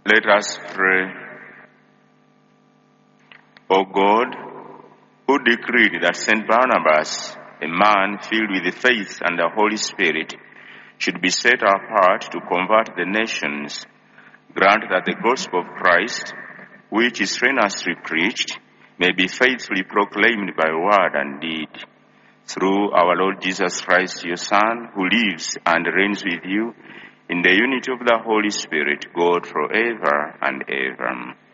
Let us pray. O God, who decreed that St. Barnabas, a man filled with the faith and the Holy Spirit, should be set apart to convert the nations, grant that the gospel of Christ, which is strenuously preached, may be faithfully proclaimed by word and deed. Through our Lord Jesus Christ, your Son, who lives and reigns with you in the unity of the Holy Spirit, God forever and ever.